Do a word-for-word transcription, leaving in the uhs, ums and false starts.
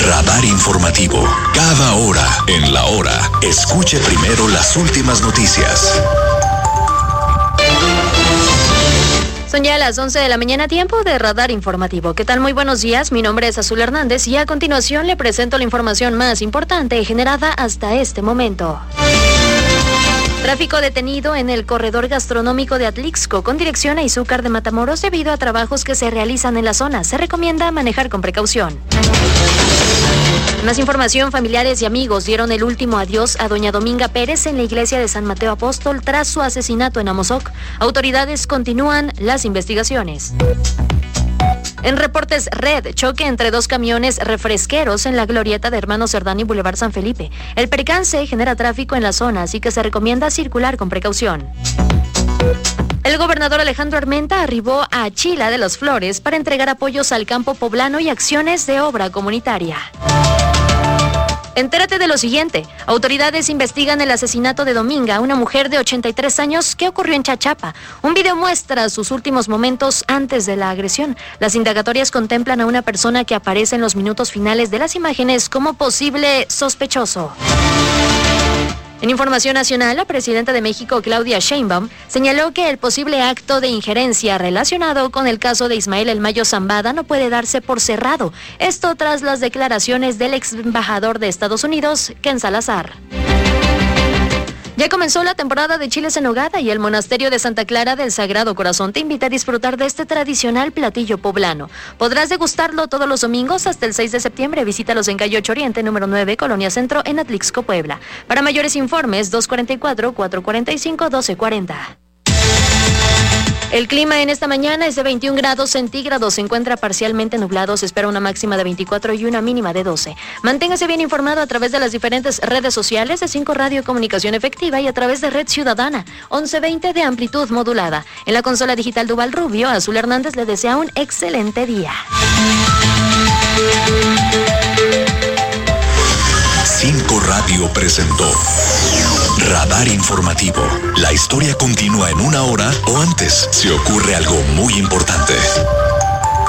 Radar informativo. Cada hora, en la hora, escuche primero las últimas noticias. Son ya las once de la mañana, tiempo de Radar Informativo. ¿Qué tal? Muy buenos días, mi nombre es Azul Hernández y a continuación le presento la información más importante generada hasta este momento. Tráfico detenido en el corredor gastronómico de Atlixco con dirección a Izúcar de Matamoros debido a trabajos que se realizan en la zona. Se recomienda manejar con precaución. Más información, familiares y amigos dieron el último adiós a doña Dominga Pérez en la iglesia de San Mateo Apóstol tras su asesinato en Amozoc. Autoridades continúan las investigaciones. En Reportes Red, choque entre dos camiones refresqueros en la glorieta de Hermanos Cerdán y Boulevard San Felipe. El percance genera tráfico en la zona, así que se recomienda circular con precaución. El gobernador Alejandro Armenta arribó a Chila de las Flores para entregar apoyos al campo poblano y acciones de obra comunitaria. Entérate de lo siguiente. Autoridades investigan el asesinato de Dominga, una mujer de ochenta y tres años que ocurrió en Chachapa. Un video muestra sus últimos momentos antes de la agresión. Las indagatorias contemplan a una persona que aparece en los minutos finales de las imágenes como posible sospechoso. En información nacional, la presidenta de México, Claudia Sheinbaum, señaló que el posible acto de injerencia relacionado con el caso de Ismael El Mayo Zambada no puede darse por cerrado. Esto tras las declaraciones del ex embajador de Estados Unidos, Ken Salazar. Ya comenzó la temporada de chiles en nogada y el monasterio de Santa Clara del Sagrado Corazón te invita a disfrutar de este tradicional platillo poblano. Podrás degustarlo todos los domingos hasta el seis de septiembre. Visítalos en calle ocho Oriente, número nueve, Colonia Centro, en Atlixco, Puebla. Para mayores informes, dos cuatro cuatro, cuatro cuatro cinco, uno dos cuatro cero. El clima en esta mañana es de veintiún grados centígrados, se encuentra parcialmente nublado, se espera una máxima de veinticuatro y una mínima de doce. Manténgase bien informado a través de las diferentes redes sociales de cinco Radio Comunicación Efectiva y a través de Red Ciudadana, once veinte de amplitud modulada. En la consola digital Duval Rubio, Azul Hernández le desea un excelente día. cinco Radio presentó Radar Informativo. La historia continúa en una hora o antes si ocurre algo muy importante.